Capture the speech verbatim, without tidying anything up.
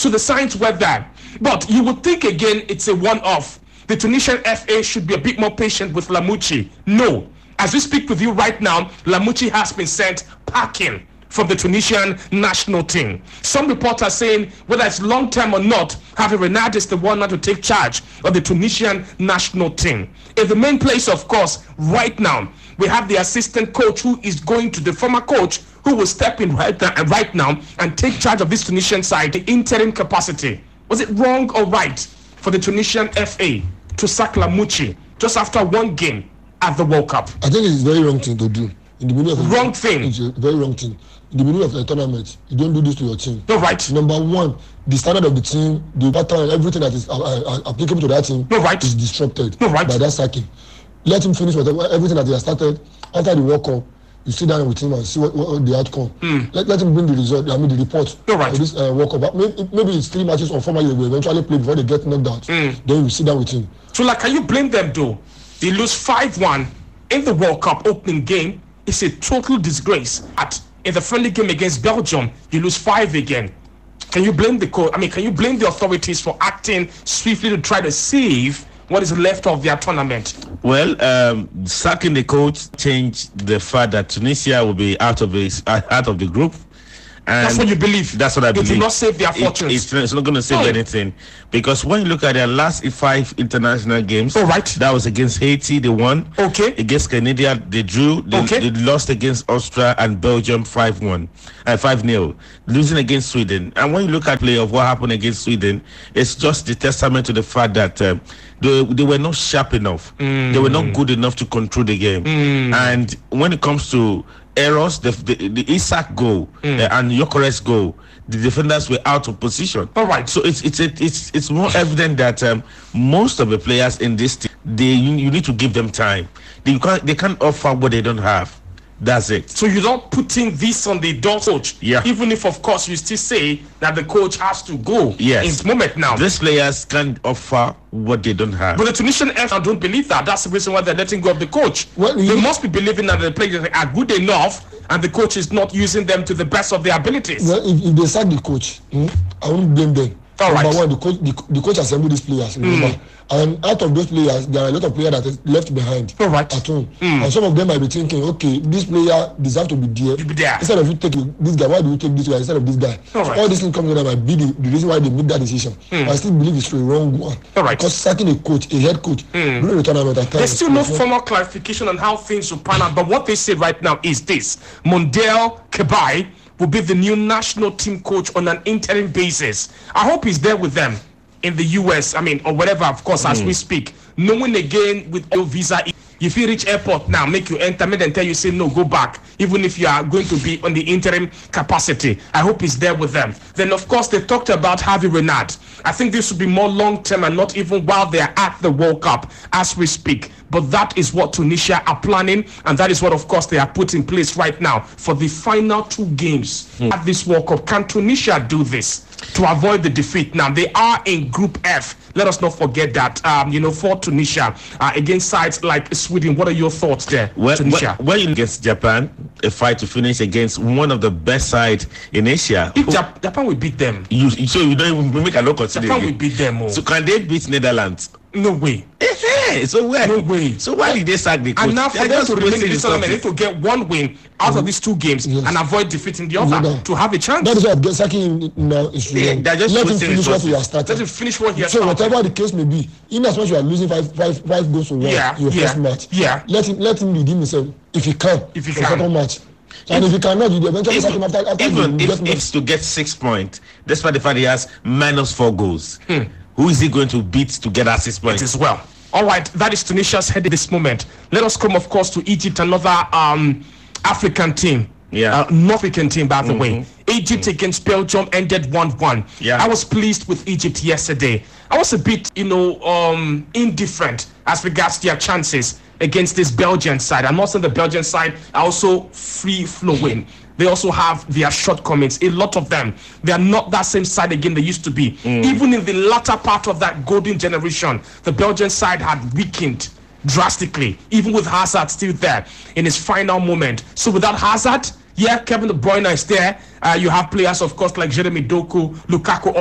So the signs were there. But you would think again it's a one-off. The Tunisian F A should be a bit more patient with Lamouchi. No. As we speak with you right now, Lamouchi has been sent packing from the Tunisian national team. Some reports are saying whether it's long-term or not, Hervé Renard is the one not to take charge of the Tunisian national team. In the main place, of course, right now, we have the assistant coach who is going to the former coach who will step in right now, right now and take charge of this Tunisian side, the interim capacity. Was it wrong or right for the Tunisian F A to sack Lamouchi just after one game at the World Cup? I think it's a very wrong thing to do. In the middle of wrong a, thing. It's a very wrong thing. In the middle of the tournament, you don't do this to your team. No, right. Number one, the standard of the team, the pattern, everything that is uh, uh, applicable to that team no, right. is disrupted no, right. by that sacking. Let him finish whatever, everything that he has started. After the World Cup, you sit down with him and see what, what the outcome. Mm. Let, let him bring the result, I mean the report no, right. of this uh, World Cup. But maybe, maybe it's three matches or four matches they will eventually play before they get knocked out. Mm. Then you sit down with him. So, like, can you blame them though? They lose five one in the World Cup opening game. It's a total disgrace. At in the friendly game against Belgium, you lose five again. Can you blame the coach? I mean, can you blame the authorities for acting swiftly to try to save what is left of their tournament? Well, um, sacking the coach changed the fact that Tunisia will be out of the out of the group. And that's what you believe. That's what I it believe. It will not save their fortunes. It, it's, it's not going to save oh. anything, because when you look at their last five international games, oh, right. that was against Haiti, they won. Okay. Against Canada, they drew. They, okay. they lost against Austria and Belgium five one, uh, five nil, losing against Sweden. And when you look at play of what happened against Sweden, it's just the testament to the fact that um, they they were not sharp enough. Mm. They were not good enough to control the game. Mm. And when it comes to errors, the the, the Isak goal mm. uh, and Gyökeres goal, the defenders were out of position. All right. So it's it's it's it's more evident that um, most of the players in this team, they you, you need to give them time. They can't they can't offer what they don't have. That's it. So you're not putting this on the door coach. Yeah. Even if, of course, you still say that the coach has to go. Yes. In this moment now. These players can't offer what they don't have. But the Tunisian F A don't believe that. That's the reason why they're letting go of the coach. Well, they must be believing that the players are good enough and the coach is not using them to the best of their abilities. Well, if, if they sack the coach, hmm, I won't blame them. All Number right. one, the coach, the, the coach assembled these players. Remember, mm. and out of those players, there are a lot of players that are left behind All right. at home. Mm. And some of them might be thinking, okay, this player deserves to be there. Be there. Instead of you taking this guy, why do you take this guy instead of this guy? All, so right. all these things come together might be the, the reason why they made that decision. Mm. I still believe it's the wrong one. All right. Because sacking a coach, a head coach, mm. during the tournament at times. There's still no formal clarification on how things will pan out. But what they say right now is this: Mondel Kebai will be the new national team coach on an interim basis. I hope he's there with them in the U S, I mean, or whatever, of course, mm. as we speak. Knowing again with your visa, if you reach airport now, make you enter, and then tell you, say, no, go back, even if you are going to be on the interim capacity. I hope he's there with them. Then, of course, they talked about Hervé Renard. I think this would be more long-term and not even while they're at the World Cup as we speak. But that is what Tunisia are planning, and that is what, of course, they are put in place right now for the final two games mm. at this World Cup. Can Tunisia do this to avoid the defeat? Now, they are in Group F. Let us not forget that, um, you know, for Tunisia, uh, against sides like Sweden. What are your thoughts there, well, Tunisia? Well, well, against Japan, a fight to finish against one of the best sides in Asia. If Jap- Japan will beat them. You, so you don't even make a look consider. Japan will beat them. Oh. So can they beat Netherlands? No way. Hey, so where? No way. So why did they sack the coach? And now for them to remain in this tournament, they need to get one win out mm-hmm. of these two games yes. and avoid defeating the other yeah. to have a chance. That is why sacking now is yeah, they're just let him finish what he has started. Let him finish what he has so started. So whatever the case may be, in as much you are losing five, five, five goals to one yeah, your yeah, first match, yeah. let him let him redeem himself if he can. If he for can. second match. And if, if he cannot, you eventually sack him after, after even you if it's to get six points, despite the fact he has minus four goals, hmm. who is he going to beat to get that six points? It is well. All right, that is Tunisia's head at this moment. Let us come, of course, to Egypt, another um, African team. Yeah. Uh, North African team, by the mm-hmm. way. Egypt mm-hmm. against Belgium ended one one. Yeah. I was pleased with Egypt yesterday. I was a bit, you know, um, indifferent as regards their chances against this Belgian side. I'm not saying the Belgian side are also free-flowing. They also have their shortcomings, a lot of them. They are not that same side again they used to be. Mm. Even in the latter part of that golden generation, the Belgian side had weakened drastically, even with Hazard still there in his final moment. So without Hazard, yeah, Kevin De Bruyne is there. Uh, you have players, of course, like Jeremy Doku, Lukaku